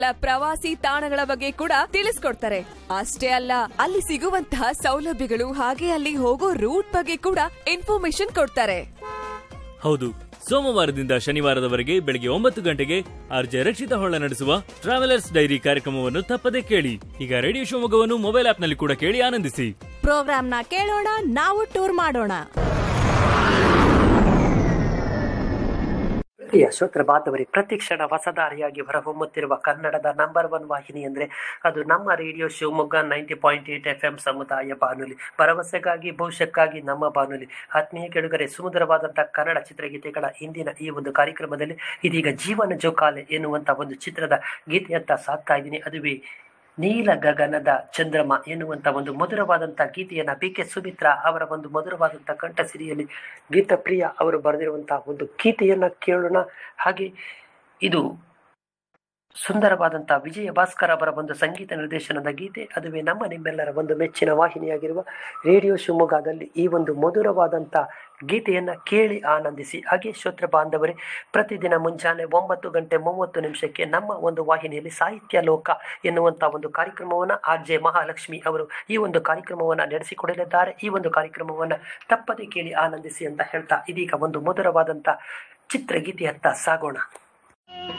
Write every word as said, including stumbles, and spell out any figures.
ಪ್ರವಾಸಿ ತಾಣಗಳ ಬಗ್ಗೆ ಕೂಡ ತಿಳಿಸ್ಕೊಡ್ತಾರೆ. ಅಷ್ಟೇ ಅಲ್ಲ, ಅಲ್ಲಿ ಸಿಗುವಂತಹ ಸೌಲಭ್ಯಗಳು ಹಾಗೆ ಅಲ್ಲಿ ಹೋಗೋ ರೂಟ್ ಬಗ್ಗೆ ಕೂಡ ಇನ್ಫಾರ್ಮೇಶನ್ ಕೊಡ್ತಾರೆ. ಹೌದು, ಸೋಮವಾರದಿಂದ ಶನಿವಾರದವರೆಗೆ ಬೆಳಗ್ಗೆ ಒಂಬತ್ತು ಗಂಟೆಗೆ ಆರ್ಜೆ ರಕ್ಷಿತ ಹೊಳ್ಳ ನಡೆಸುವ ಟ್ರಾವೆಲರ್ಸ್ ಡೈರಿ ಕಾರ್ಯಕ್ರಮವನ್ನು ತಪ್ಪದೆ ಕೇಳಿ. ಈಗ ರೇಡಿಯೋ ಶಿವಮೊಗ್ಗವನ್ನು ಮೊಬೈಲ್ ಆಪ್ನಲ್ಲಿ ಕೂಡ ಕೇಳಿ ಆನಂದಿಸಿ. ಪ್ರೋಗ್ರಾಮ್ನ ಕೇಳೋಣ, ನಾವು ಟೂರ್ ಮಾಡೋಣ. ಪ್ರಿಯ ಶ್ರೋತೃ ಬಾಂಧವರೇ, ಪ್ರತಿ ಕ್ಷಣ ಹೊಸದಾರಿಯಾಗಿ ಹೊರಹೊಮ್ಮುತ್ತಿರುವ ಕನ್ನಡದ ನಂಬರ್ ಒನ್ ವಾಹಿನಿ ಅಂದರೆ ಅದು ನಮ್ಮ radio Shivamogga ninety point eight F M ಸಮುದಾಯ ಬಾನುಲಿ. ಭರವಸೆಗಾಗಿ ಭವಿಷ್ಯಕ್ಕಾಗಿ ನಮ್ಮ ಬಾನುಲಿ. ಆತ್ಮೀಯ ಕೆಡುಗರೆ, ಸುಮಧುರವಾದಂಥ ಕನ್ನಡ ಚಿತ್ರಗೀತೆಗಳ ಇಂದಿನ ಈ ಒಂದು ಕಾರ್ಯಕ್ರಮದಲ್ಲಿ ಇದೀಗ ಜೀವನ ಜೋಕಾಲೆ ಎನ್ನುವಂಥ ಒಂದು ಚಿತ್ರದ ಗೀತೆಯತ್ತ ಸಾಕ್ತಾ ಇದ್ದೀನಿ. ಅದುವೇ ನೀಲ ಗಗನದ ಚಂದ್ರಮ ಎನ್ನುವಂಥ ಒಂದು ಮಧುರವಾದಂಥ ಗೀತೆಯನ್ನು ಬಿ ಕೆ ಸುಮಿತ್ರಾ ಅವರ ಒಂದು ಮಧುರವಾದಂಥ ಕಂಠಸಿರಿಯಲ್ಲಿ ಗೀತಪ್ರಿಯ ಅವರು ಬರೆದಿರುವಂಥ ಒಂದು ಗೀತೆಯನ್ನು ಕೇಳೋಣ. ಹಾಗೆ ಇದು ಸುಂದರವಾದಂಥ ವಿಜಯ ಭಾಸ್ಕರ್ ಅವರ ಒಂದು ಸಂಗೀತ ನಿರ್ದೇಶನದ ಗೀತೆ. ಅದುವೇ ನಮ್ಮ ನಿಮ್ಮೆಲ್ಲರ ಒಂದು ಮೆಚ್ಚಿನ ವಾಹಿನಿಯಾಗಿರುವ ರೇಡಿಯೋ ಶಿವಮೊಗ್ಗದಲ್ಲಿ ಈ ಒಂದು ಮಧುರವಾದಂಥ ಗೀತೆಯನ್ನು ಕೇಳಿ ಆನಂದಿಸಿ. ಹಾಗೆ ಶ್ರೋತೃ ಬಾಂಧವರೇ, ಪ್ರತಿದಿನ ಮುಂಜಾನೆ ಒಂಬತ್ತು ಗಂಟೆ ಮೂವತ್ತು ನಿಮಿಷಕ್ಕೆ ನಮ್ಮ ಒಂದು ವಾಹಿನಿಯಲ್ಲಿ ಸಾಹಿತ್ಯ ಲೋಕ ಎನ್ನುವಂಥ ಒಂದು ಕಾರ್ಯಕ್ರಮವನ್ನು ಆರ್ ಜೆ ಮಹಾಲಕ್ಷ್ಮಿ ಅವರು ಈ ಒಂದು ಕಾರ್ಯಕ್ರಮವನ್ನು ನಡೆಸಿಕೊಡಲಿದ್ದಾರೆ. ಈ ಒಂದು ಕಾರ್ಯಕ್ರಮವನ್ನು ತಪ್ಪದೆ ಕೇಳಿ ಆನಂದಿಸಿ ಅಂತ ಹೇಳ್ತಾ ಇದೀಗ ಒಂದು ಮಧುರವಾದಂಥ ಚಿತ್ರಗೀತೆಯತ್ತ ಸಾಗೋಣ.